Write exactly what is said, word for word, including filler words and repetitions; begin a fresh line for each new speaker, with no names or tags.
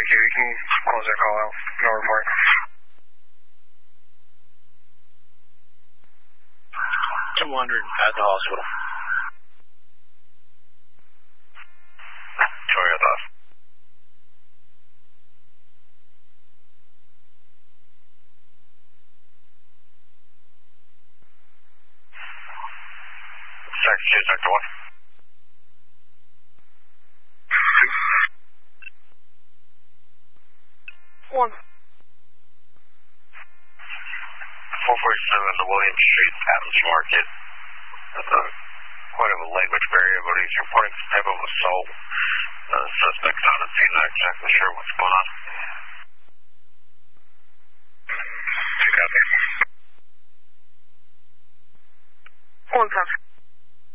you. You can close that call out. No report.
two hundred at the hospital.
Sorry, I thought. Secretary, Sector one.
One.
four forty-seven, the William Street Adams Market. That's a, quite of a language barrier, but he's reporting some type of assault. Uh, suspect's on the scene, not exactly sure what's going on.
Copy.
One, copy.